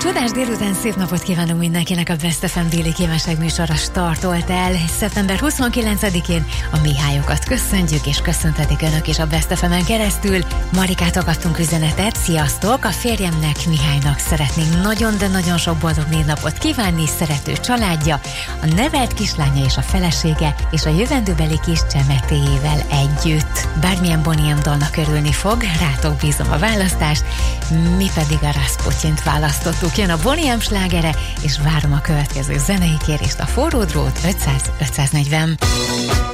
Csodás délután, szép napot kívánunk mindenkinek. A Best FM déli kívánság műsora startolt el. Szeptember 29-én a Mihályokat köszöntjük, és köszöntetik önök is a Best FM-en keresztül. Marikától kaptunk üzenetet. Sziasztok! A férjemnek, Mihálynak szeretnénk nagyon, de nagyon sok boldog névnapot kívánni, szerető családja, a nevelt kislánya és a felesége, és a jövendőbeli kis csemetéjével együtt. Bármilyen Bonnie M dalnak örülni fog, rátok bízom a választást, mi pedig a Rasputyint választottuk. Jön a Bonnie M slágere, és várom a következő zenei kérést, a Forró drót 500-540.